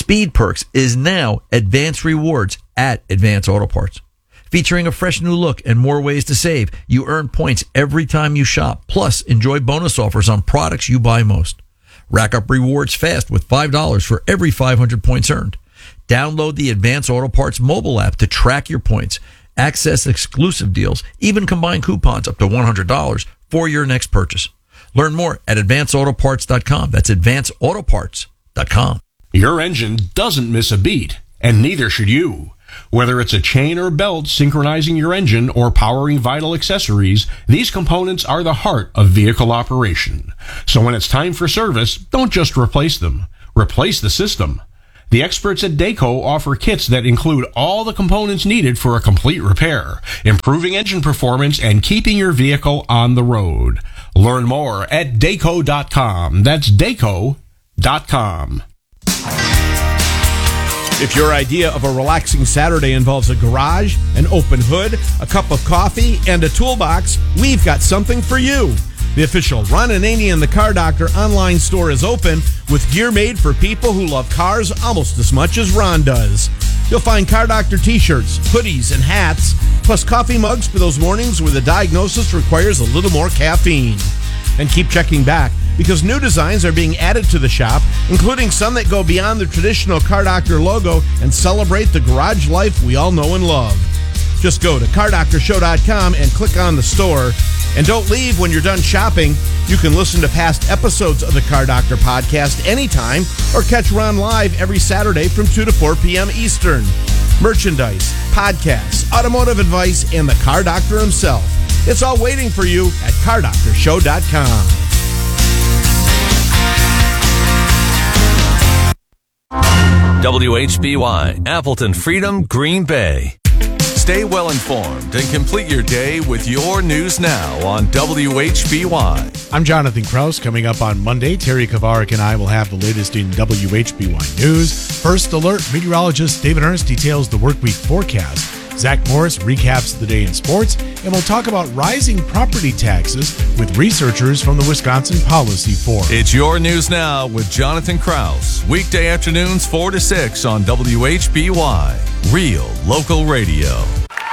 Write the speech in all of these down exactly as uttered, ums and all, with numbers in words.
Speed Perks is now Advance Rewards at Advance Auto Parts. Featuring a fresh new look and more ways to save, you earn points every time you shop. Plus, enjoy bonus offers on products you buy most. Rack up rewards fast with five dollars for every five hundred points earned. Download the Advance Auto Parts mobile app to track your points, access exclusive deals, even combine coupons up to one hundred dollars for your next purchase. Learn more at advance auto parts dot com. That's advance auto parts dot com. Your engine doesn't miss a beat, and neither should you. Whether it's a chain or belt synchronizing your engine or powering vital accessories, these components are the heart of vehicle operation. So when it's time for service, don't just replace them. Replace the system. The experts at Dayco offer kits that include all the components needed for a complete repair, improving engine performance and keeping your vehicle on the road. Learn more at Dayco dot com. That's Dayco dot com. If your idea of a relaxing Saturday involves a garage, an open hood, a cup of coffee, and a toolbox, we've got something for you. The official Ron Ananian and the Car Doctor online store is open with gear made for people who love cars almost as much as Ron does. You'll find Car Doctor t-shirts, hoodies, and hats, plus coffee mugs for those mornings where the diagnosis requires a little more caffeine. And keep checking back, because new designs are being added to the shop, including some that go beyond the traditional Car Doctor logo and celebrate the garage life we all know and love. Just go to car doctor show dot com and click on the store. And don't leave when you're done shopping. You can listen to past episodes of the Car Doctor podcast anytime or catch Ron live every Saturday from two to four p.m. Eastern. Merchandise, podcasts, automotive advice, and the Car Doctor himself. It's all waiting for you at car doctor show dot com. W H B Y, Appleton Freedom, Green Bay. Stay well informed and complete your day with your news now on W H B Y. I'm Jonathan Kraus. Coming up on Monday, Terry Kavarik and I will have the latest in W H B Y news. First alert, meteorologist David Ernst details the workweek forecast. Zach Morris recaps the day in sports, and we'll talk about rising property taxes with researchers from the Wisconsin Policy Forum. It's your news now with Jonathan Kraus. Weekday afternoons four to six on W H B Y. Real local radio.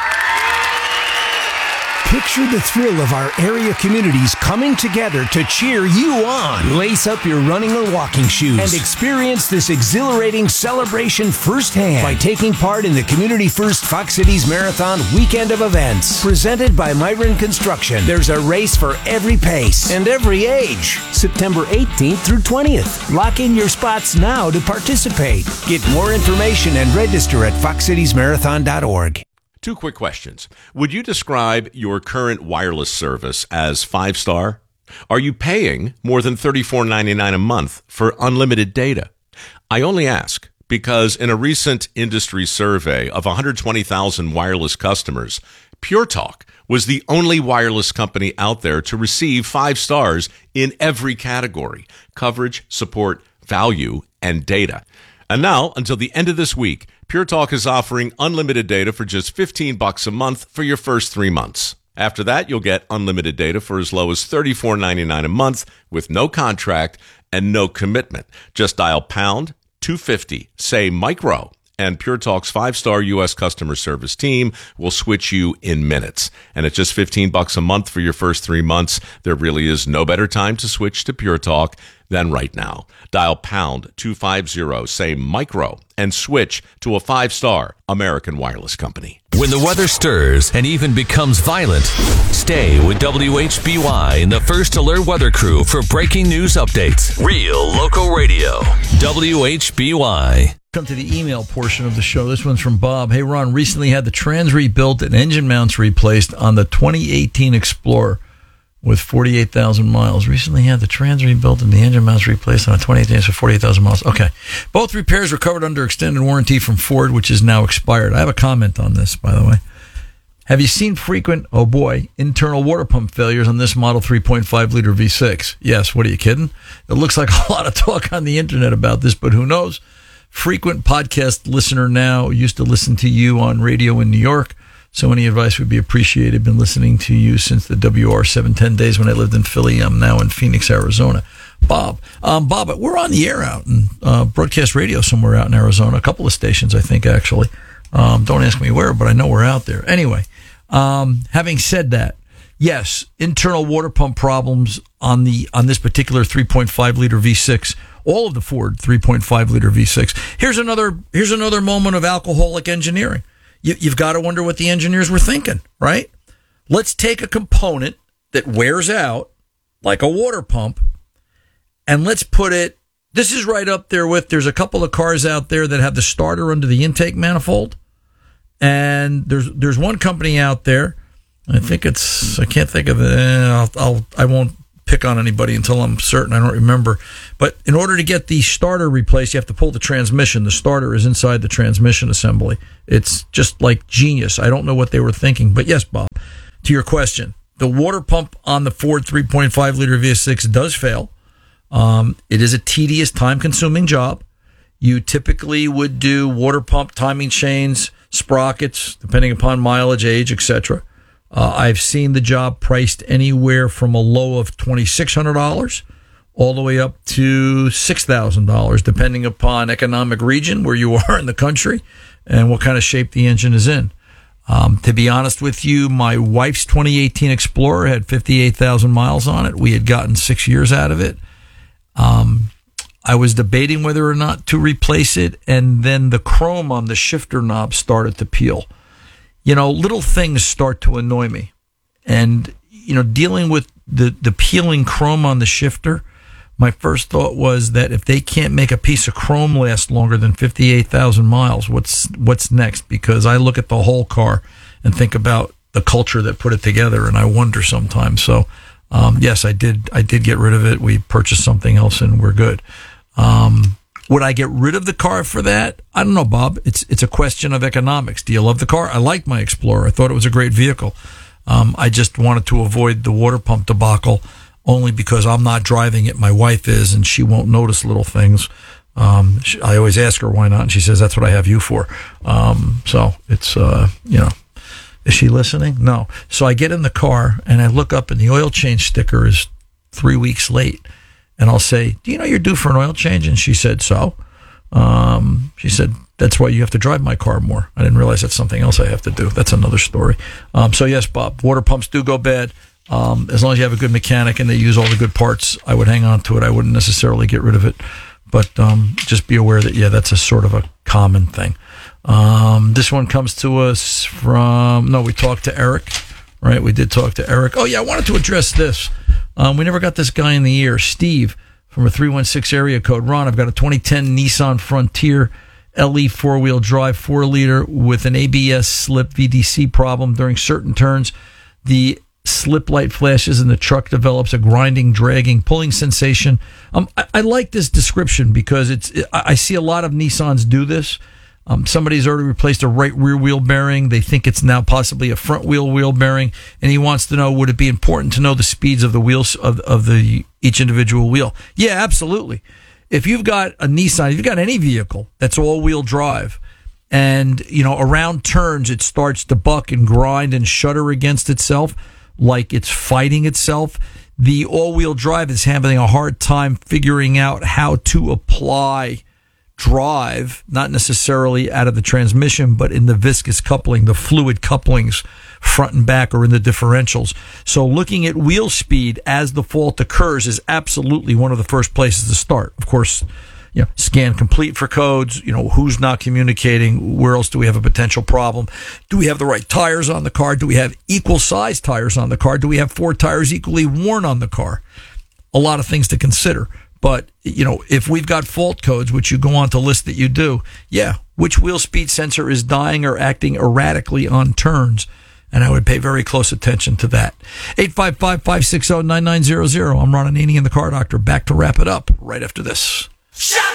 Picture the thrill of our area communities coming together to cheer you on. Lace up your running or walking shoes and experience this exhilarating celebration firsthand by taking part in the Community First Fox Cities Marathon weekend of events. Presented by Myron Construction, there's a race for every pace and every age. September eighteenth through twentieth. Lock in your spots now to participate. Get more information and register at fox cities marathon dot org. Two quick questions. Would you describe your current wireless service as five-star? Are you paying more than thirty-four ninety-nine a month for unlimited data? I only ask because in a recent industry survey of one hundred twenty thousand wireless customers, Pure Talk was the only wireless company out there to receive five stars in every category: coverage, support, value, and data. And now, until the end of this week, Pure Talk is offering unlimited data for just fifteen bucks a month for your first three months. After that, you'll get unlimited data for as low as thirty-four ninety-nine a month with no contract and no commitment. Just dial pound two fifty, say micro, and Pure Talk's five-star U S customer service team will switch you in minutes. And at just fifteen bucks a month for your first three months, there really is no better time to switch to Pure Talk than right now. Dial pound two fifty, say micro, and switch to a five-star American wireless company. When the weather stirs and even becomes violent, stay with W H B Y and the First Alert Weather Crew for breaking news updates. Real local radio. W H B Y. Come to the email portion of the show. This one's from Bob. Hey, Ron, recently had the trans rebuilt and engine mounts replaced on the twenty eighteen Explorer with forty-eight thousand miles. Recently had the trans rebuilt and the engine mounts replaced on a twenty eighteen with forty-eight thousand miles. Okay. Both repairs were covered under extended warranty from Ford, which is now expired. I have a comment on this, by the way. Have you seen frequent, oh boy, internal water pump failures on this model three point five liter V six? Yes, what are you kidding? It looks like a lot of talk on the internet about this, but who knows? Frequent podcast listener now, used to listen to you on radio in New York, so any advice would be appreciated. Been listening to you since the W R seven ten days when I lived in Philly. I'm now in Phoenix, Arizona. Bob, um, Bob, we're on the air out in uh, broadcast radio somewhere out in Arizona, a couple of stations, I think, actually. Um, don't ask me where, but I know we're out there. Anyway, um, having said that, yes, internal water pump problems on the on this particular three point five liter V six, all of the Ford three point five liter V six. Here's another here's another moment of alcoholic engineering. You, you've got to wonder what the engineers were thinking, right? Let's take a component that wears out, like a water pump, and let's put it, this is right up there with, there's a couple of cars out there that have the starter under the intake manifold, and there's there's one company out there, I think it's, I can't think of it, I'll, I'll, I won't pick on anybody until I'm certain, I don't remember, but in order to get the starter replaced, you have to pull the transmission. The starter is inside the transmission assembly. It's just like genius. I don't know what they were thinking, but yes, Bob, to your question, the water pump on the Ford three point five liter V six does fail. Um, it is a tedious, time-consuming job. You typically would do water pump timing chains, sprockets, depending upon mileage, age, et cetera. Uh, I've seen the job priced anywhere from a low of twenty-six hundred dollars all the way up to six thousand dollars, depending upon economic region, where you are in the country, and what kind of shape the engine is in. Um, to be honest with you, my wife's twenty eighteen Explorer had fifty-eight thousand miles on it. We had gotten six years out of it. Um, I was debating whether or not to replace it, and then the chrome on the shifter knob started to peel. You know, little things start to annoy me. And, you know, dealing with the, the peeling chrome on the shifter, my first thought was that if they can't make a piece of chrome last longer than fifty-eight thousand miles, what's what's next? Because I look at the whole car and think about the culture that put it together, and I wonder sometimes. So, um, yes, I did I did get rid of it. We purchased something else, and we're good. Um, would I get rid of the car for that? I don't know, Bob. It's it's a question of economics. Do you love the car? I liked my Explorer. I thought it was a great vehicle. Um, I just wanted to avoid the water pump debacle, only because I'm not driving it. My wife is, and she won't notice little things. Um, she, I always ask her why not, and she says, that's what I have you for. Um, so it's, uh, you know, is she listening? No. So I get in the car, and I look up, and the oil change sticker is three weeks late. And I'll say, do you know you're due for an oil change? And she said, so? Um, she said, that's why you have to drive my car more. I didn't realize that's something else I have to do. That's another story. Um, so yes, Bob, water pumps do go bad. Um, as long as you have a good mechanic and they use all the good parts, I would hang on to it. I wouldn't necessarily get rid of it. But um, just be aware that, yeah, that's a sort of a common thing. Um, this one comes to us from, no, we talked to Eric, right? We did talk to Eric. Oh, yeah, I wanted to address this. Um, we never got this guy in the ear. Steve from a three one six area code. Ron, I've got a twenty ten Nissan Frontier L E four-wheel drive, four liter with an A B S slip V D C problem. During certain turns, the slip light flashes and the truck develops a grinding, dragging, pulling sensation. Um, I, I like this description because it's. It, I see a lot of Nissans do this. Um, somebody's already replaced a right rear wheel bearing. They think it's now possibly a front wheel wheel bearing, and he wants to know, would it be important to know the speeds of the wheels of, of the each individual wheel? Yeah, absolutely. If you've got a Nissan, if you've got any vehicle that's all-wheel drive, and you know around turns it starts to buck and grind and shudder against itself like it's fighting itself, the all-wheel drive is having a hard time figuring out how to apply drive, not necessarily out of the transmission, but in the viscous coupling, the fluid couplings, front and back, or in the differentials. So looking at wheel speed as the fault occurs is absolutely one of the first places to start. Of course, you know, scan complete for codes, you know, who's not communicating, where else do we have a potential problem? Do we have the right tires on the car? Do we have equal size tires on the car? Do we have four tires equally worn on the car? A lot of things to consider. But, you know, if we've got fault codes, which you go on to list that you do, yeah, which wheel speed sensor is dying or acting erratically on turns? And I would pay very close attention to that. eight five five, five six zero, nine nine zero zero. I'm Ron Ananian, the Car Doctor. Back to wrap it up right after this. Shut